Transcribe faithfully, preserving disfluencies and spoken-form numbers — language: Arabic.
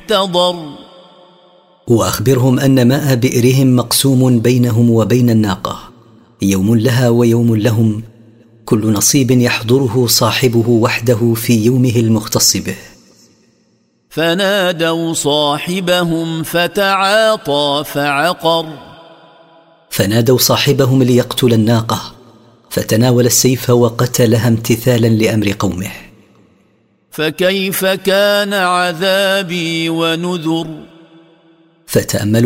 محتضر. وأخبرهم أن ماء بئرهم مقسوم بينهم وبين الناقة، يوم لها ويوم لهم، كل نصيب يحضره صاحبه وحده في يومه المختص به. فنادوا صاحبهم فتعاطى فعقر. فنادوا صاحبهم ليقتل الناقة، فتناول السيف وقتلها امتثالا لأمر قومه. فكيف كان عذابي ونذر. فتأملوا